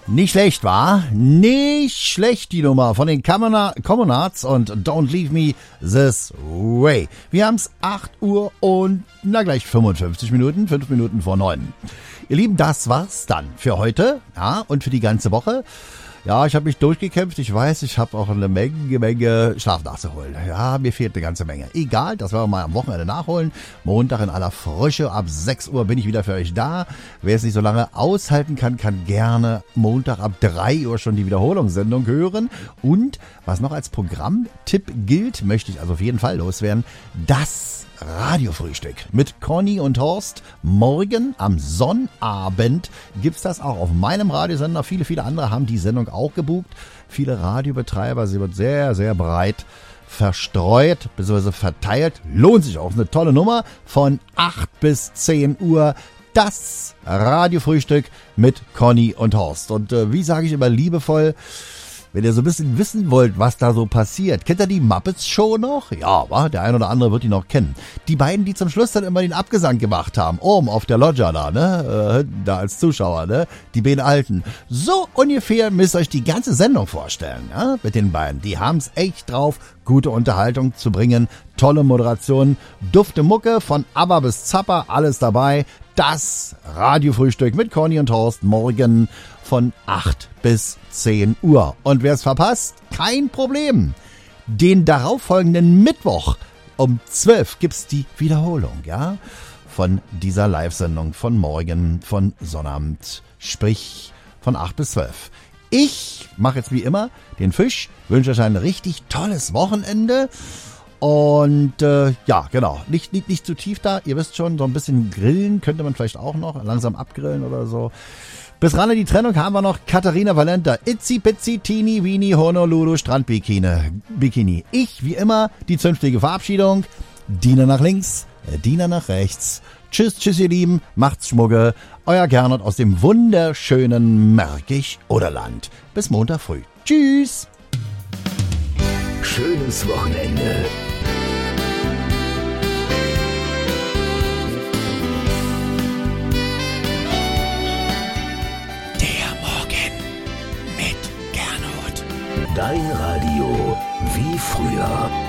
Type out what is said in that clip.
Nicht schlecht, war? Nicht schlecht, die Nummer von den Commonards und Don't Leave Me This Way. Wir haben's 8 Uhr und gleich 55 Minuten, 5 Minuten vor 9. Ihr Lieben, das war's dann für heute, ja, und für die ganze Woche. Ja, ich habe mich durchgekämpft. Ich weiß, ich habe auch eine Menge Schlaf nachzuholen. Ja, mir fehlt eine ganze Menge. Egal, das werden wir mal am Wochenende nachholen. Montag in aller Frische. Ab 6 Uhr bin ich wieder für euch da. Wer es nicht so lange aushalten kann, kann gerne Montag ab 3 Uhr schon die Wiederholungssendung hören. Und was noch als Programmtipp gilt, möchte ich also auf jeden Fall loswerden, das Radiofrühstück mit Conny und Horst. Morgen am Sonnabend gibt's das auch auf meinem Radiosender. Viele andere haben die Sendung auch gebucht. Viele Radiobetreiber. Sie wird sehr, sehr breit verstreut bzw. verteilt. Lohnt sich auch. Eine tolle Nummer von 8 bis 10 Uhr. Das Radiofrühstück mit Conny und Horst. Und wie sage ich immer liebevoll, wenn ihr so ein bisschen wissen wollt, was da so passiert. Kennt ihr die Muppets Show noch? Ja, der ein oder andere wird die noch kennen. Die beiden, die zum Schluss dann immer den Abgesang gemacht haben, oben auf der Loggia da, ne? Da als Zuschauer, ne? Die beiden Alten. So ungefähr müsst ihr euch die ganze Sendung vorstellen, ja? Mit den beiden. Die haben's echt drauf, gute Unterhaltung zu bringen. Tolle Moderation, dufte Mucke von ABBA bis Zappa, alles dabei. Das Radiofrühstück mit Conny und Horst morgen von 8 bis 10 Uhr. Und wer es verpasst, kein Problem. Den darauffolgenden Mittwoch um 12 gibt's die Wiederholung, ja, von dieser Live-Sendung von morgen, von Sonnabend, sprich von 8 bis 12. Ich mache jetzt wie immer den Fisch, wünsche euch ein richtig tolles Wochenende. Und ja, genau, nicht zu tief da, ihr wisst schon, so ein bisschen grillen könnte man vielleicht auch noch, langsam abgrillen oder so. Bis ran in die Trennung haben wir noch Katharina Valenta, Itzi Pitzi Teeny Weeny Honolulu Strandbikini. Ich, wie immer, die zünftige Verabschiedung, Diener nach links, Diener nach rechts. Tschüss, ihr Lieben, macht's Schmugge, euer Gernot aus dem wunderschönen Märkisch-Oderland. Bis Montag früh. Tschüss! Schönes Wochenende. Dein Radio wie früher.